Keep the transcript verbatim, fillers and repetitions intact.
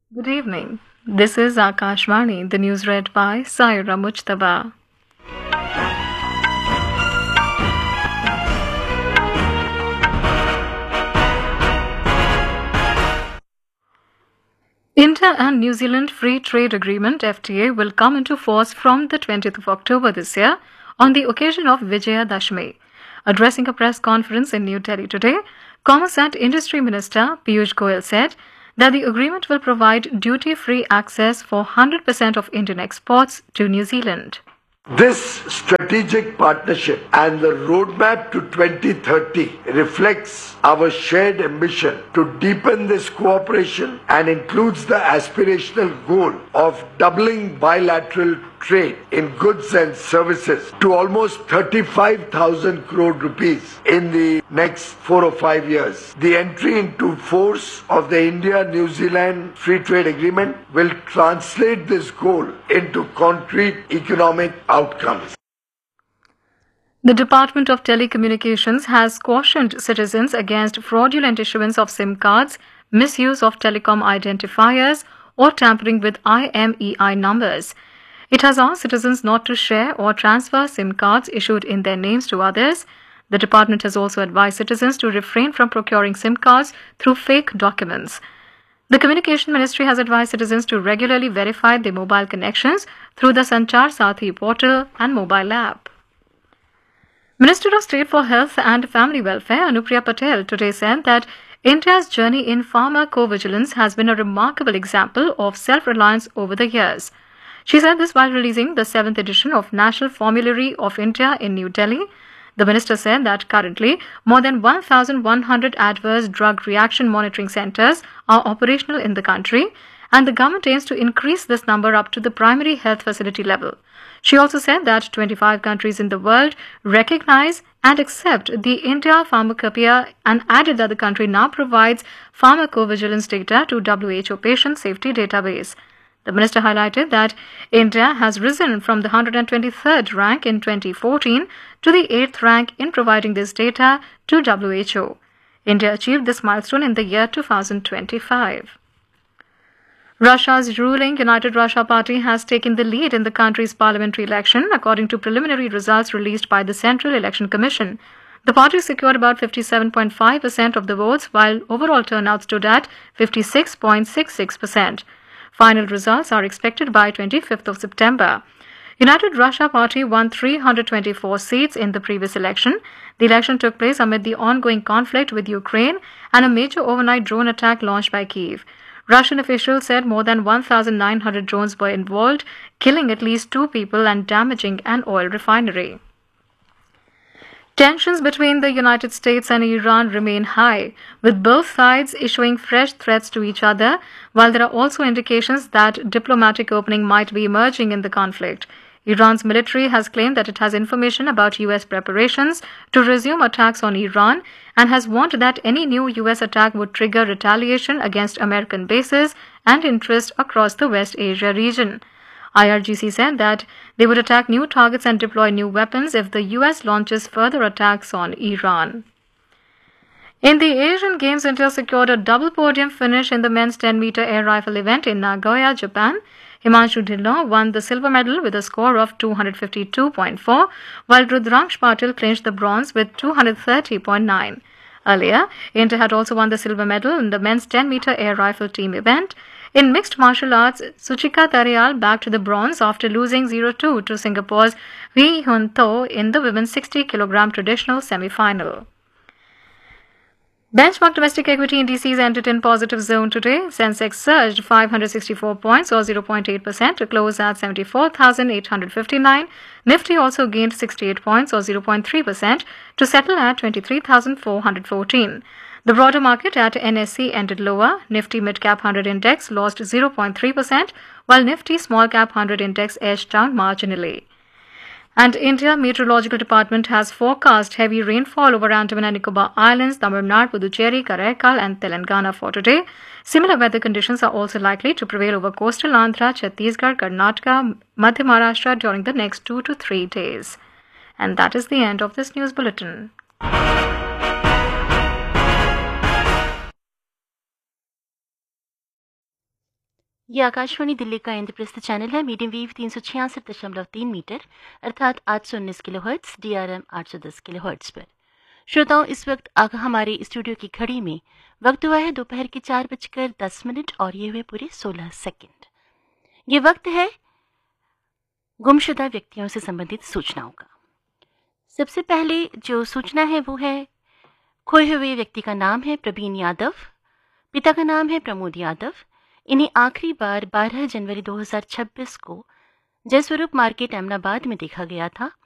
Good evening. This is Akashvani, the news read by Saira Mujtaba. India and New Zealand Free Trade Agreement F T A will come into force from the twentieth of October this year on the occasion of Vijaya Dashami. Addressing a press conference in New Delhi today, Commerce and Industry Minister Piyush Goyal said that the agreement will provide duty-free access for one hundred percent of Indian exports to New Zealand. This strategic partnership and the roadmap to twenty thirty reflects our shared ambition to deepen this cooperation and includes the aspirational goal of doubling bilateral trade in goods and services to almost thirty-five thousand crore rupees in the next four or five years. The entry into force of the India-New Zealand Free Trade Agreement will translate this goal into concrete economic outcomes. The Department of Telecommunications has cautioned citizens against fraudulent issuance of SIM cards, misuse of telecom identifiers, or tampering with I M E I numbers. It has asked citizens not to share or transfer SIM cards issued in their names to others. The department has also advised citizens to refrain from procuring SIM cards through fake documents. The Communication Ministry has advised citizens to regularly verify their mobile connections through the Sanchar Sathi portal and mobile app. Minister of State for Health and Family Welfare Anupriya Patel today said that India's journey in pharmacovigilance has been a remarkable example of self-reliance over the years. She said this while releasing the seventh edition of National Formulary of India in New Delhi. The minister said that currently more than one thousand one hundred adverse drug reaction monitoring centers are operational in the country, and the government aims to increase this number up to the primary health facility level. She also said that twenty-five countries in the world recognize and accept the India Pharmacopoeia and added that the country now provides pharmacovigilance data to W H O Patient Safety Database. The minister highlighted that India has risen from the one hundred twenty-third rank in twenty fourteen to the eighth rank in providing this data to W H O. India achieved this milestone in the year two thousand twenty-five. Russia's ruling United Russia Party has taken the lead in the country's parliamentary election, according to preliminary results released by the Central Election Commission. The party secured about fifty-seven point five percent of the votes, while overall turnout stood at fifty-six point six six percent. Final results are expected by twenty-fifth of September. United Russia Party won three hundred twenty-four seats in the previous election. The election took place amid the ongoing conflict with Ukraine and a major overnight drone attack launched by Kyiv. Russian officials said more than one thousand nine hundred drones were involved, killing at least two people and damaging an oil refinery. Tensions between the United States and Iran remain high, with both sides issuing fresh threats to each other, while there are also indications that diplomatic opening might be emerging in the conflict. Iran's military has claimed that it has information about U S preparations to resume attacks on Iran and has warned that any new U S attack would trigger retaliation against American bases and interests across the West Asia region. I R G C said that they would attack new targets and deploy new weapons if the U S launches further attacks on Iran. In the Asian Games, India secured a double podium finish in the men's ten meter air rifle event in Nagoya, Japan. Himanshu Dhillon won the silver medal with a score of two hundred fifty-two point four, while Rudraksh Patil clinched the bronze with two hundred thirty point nine. Earlier, India had also won the silver medal in the men's ten meter air rifle team event. In mixed martial arts, Suchika Tarial bagged the bronze after losing zero two to Singapore's Wee Hun Tho in the women's sixty kilogram traditional semi-final. Benchmark domestic equity indices ended in positive zone today. Sensex surged five hundred sixty-four points or zero point eight percent to close at seventy-four thousand eight hundred fifty-nine. Nifty also gained sixty-eight points or zero point three percent to settle at twenty-three thousand four hundred fourteen. The broader market at N S E ended lower. Nifty Mid-Cap one hundred Index lost zero point three percent, while Nifty Small-Cap one hundred Index edged down marginally. And India Meteorological Department has forecast heavy rainfall over Andaman and Nicobar Islands, Tamil Nadu, Puducherry, Karaikal and Telangana for today. Similar weather conditions are also likely to prevail over coastal Andhra, Chhattisgarh, Karnataka, Madhya Maharashtra during the next two to three days. And that is the end of this news bulletin. ये आकाशवाणी दिल्ली का Indraprastha channel है। Medium wave तीन सौ छियासठ दशमलव तीन metre अर्थात आठ सौ उन्नीस kilo hertz, D R M आठ सौ दस किलो हर्ट्स पर। श्रोताओं, इस वक्त आग हमारे स्टूडियो की घड़ी में वक्त हुआ है दोपहर के चार बजकर दस मिनट और ये हुए पूरे सोलह सेकंड। ये वक्त है गुमशुदा व्यक्तियों से संबंधित सूचनाओं का। सबसे पहले जो सूचना है वो है, खोए हुए व्यक्ति का नाम है प्रवीण यादव, पिता का नाम है प्रमोद यादव। इन्हें आखिरी बार बारह जनवरी दो हज़ार छब्बीस को जयस्वरूप मार्केट अहमदाबाद में देखा गया था।